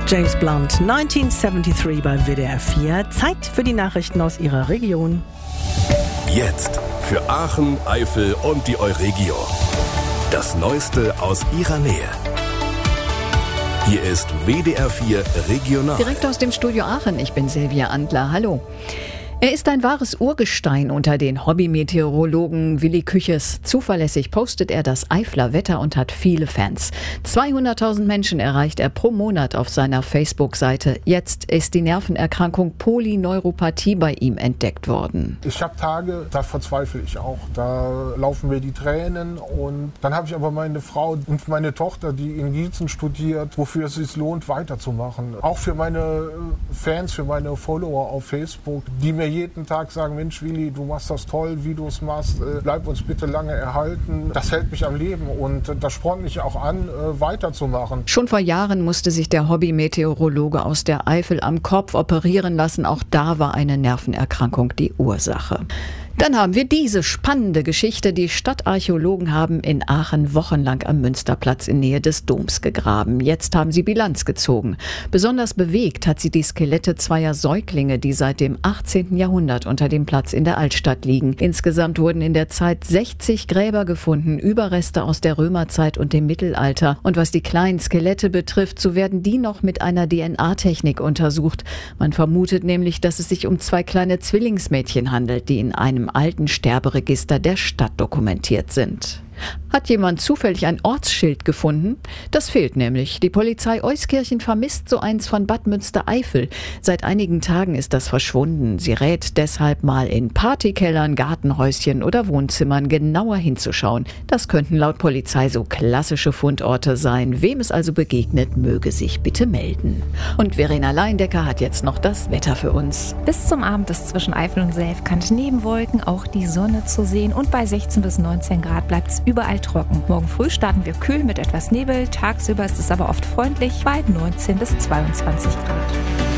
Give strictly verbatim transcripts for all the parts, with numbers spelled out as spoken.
James Blunt, neunzehnhundertdreiundsiebzig bei W D R vier. Zeit für die Nachrichten aus Ihrer Region. Jetzt für Aachen, Eifel und die Euregio. Das Neueste aus Ihrer Nähe. Hier ist W D R vier Regional. Direkt aus dem Studio Aachen, ich bin Silvia Andler. Hallo. Er ist ein wahres Urgestein unter den Hobby-Meteorologen. Willi Küches. Zuverlässig postet er das Eifler Wetter und hat viele Fans. zweihunderttausend Menschen erreicht er pro Monat auf seiner Facebook-Seite. Jetzt ist die Nervenerkrankung Polyneuropathie bei ihm entdeckt worden. Ich habe Tage, da verzweifle ich auch. Da laufen mir die Tränen. Und dann habe ich aber meine Frau und meine Tochter, die in Gießen studiert, wofür es sich lohnt, weiterzumachen. Auch für meine Fans, für meine Follower auf Facebook, die mir jeden Tag sagen, Mensch Willi, du machst das toll, wie du es machst, bleib uns bitte lange erhalten. Das hält mich am Leben und das spornt mich auch an, weiterzumachen. Schon vor Jahren musste sich der Hobby-Meteorologe aus der Eifel am Kopf operieren lassen. Auch da war eine Nervenerkrankung die Ursache. Dann haben wir diese spannende Geschichte. Die Stadtarchäologen haben in Aachen wochenlang am Münsterplatz in Nähe des Doms gegraben. Jetzt haben sie Bilanz gezogen. Besonders bewegt hat sie die Skelette zweier Säuglinge, die seit dem achtzehnten Jahrhundert unter dem Platz in der Altstadt liegen. Insgesamt wurden in der Zeit sechzig Gräber gefunden, Überreste aus der Römerzeit und dem Mittelalter. Und was die kleinen Skelette betrifft, so werden die noch mit einer D N A-Technik untersucht. Man vermutet nämlich, dass es sich um zwei kleine Zwillingsmädchen handelt, die in einem alten Sterberegister der Stadt dokumentiert sind. Hat jemand zufällig ein Ortsschild gefunden? Das fehlt nämlich. Die Polizei Euskirchen vermisst so eins von Bad Münstereifel. Seit einigen Tagen ist das verschwunden. Sie rät deshalb mal in Partykellern, Gartenhäuschen oder Wohnzimmern genauer hinzuschauen. Das könnten laut Polizei so klassische Fundorte sein. Wem es also begegnet, möge sich bitte melden. Und Verena Leindecker hat jetzt noch das Wetter für uns. Bis zum Abend ist zwischen Eifel und Selfkant neben Wolken auch die Sonne zu sehen und bei sechzehn bis neunzehn Grad bleibt es überall trocken. Morgen früh starten wir kühl mit etwas Nebel, tagsüber ist es aber oft freundlich bei neunzehn bis zweiundzwanzig Grad.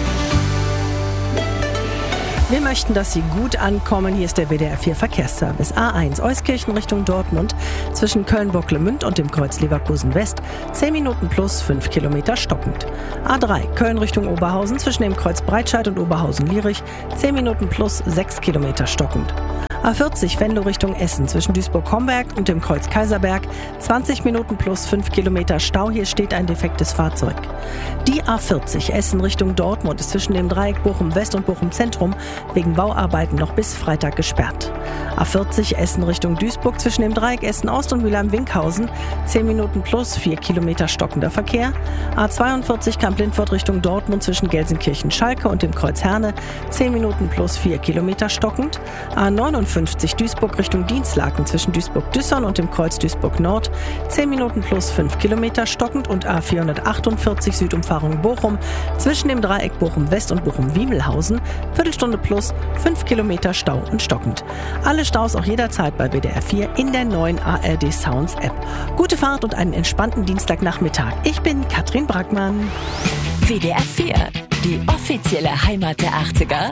Wir möchten, dass Sie gut ankommen. Hier ist der W D R vier Verkehrsservice. A eins Euskirchen Richtung Dortmund zwischen Köln-Bocklemünd und dem Kreuz Leverkusen West. zehn Minuten plus fünf Kilometer stockend. A drei Köln Richtung Oberhausen zwischen dem Kreuz Breitscheid und Oberhausen-Lierich. zehn Minuten plus sechs Kilometer stockend. A vierzig Venlo Richtung Essen zwischen Duisburg-Homberg und dem Kreuz Kaiserberg. zwanzig Minuten plus fünf Kilometer Stau. Hier steht ein defektes Fahrzeug. Die A vierzig Essen Richtung Dortmund ist zwischen dem Dreieck Bochum West und Bochum Zentrum wegen Bauarbeiten noch bis Freitag gesperrt. A vierzig Essen Richtung Duisburg zwischen dem Dreieck Essen Ost und Mülheim-Winkhausen. zehn Minuten plus vier Kilometer stockender Verkehr. A zweiundvierzig Kamp-Lindfort Richtung Dortmund zwischen Gelsenkirchen-Schalke und dem Kreuz Herne. zehn Minuten plus vier Kilometer stockend. A neunundfünfzig Duisburg Richtung Dienstlaken zwischen Duisburg-Düssern und dem Kreuz Duisburg-Nord. zehn Minuten plus fünf Kilometer stockend. Und A vierhundertachtundvierzig Südumfahrung Bochum zwischen dem Dreieck Bochum West und Bochum-Wiemelhausen. Viertelstunde plus fünf Kilometer Stau und stockend. Alle Staus auch jederzeit bei W D R vier in der neuen A R D Sounds App. Gute Fahrt und einen entspannten Dienstagnachmittag. Ich bin Katrin Brackmann. W D R vier, die offizielle Heimat der achtziger.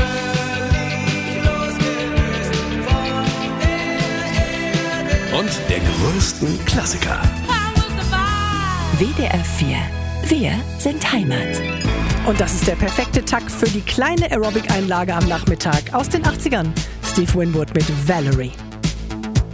Und der größten Klassiker. W D R vier, wir sind Heimat. Und das ist der perfekte Takt für die kleine Aerobic-Einlage am Nachmittag aus den achtzigern. Steve Winwood mit Valerie.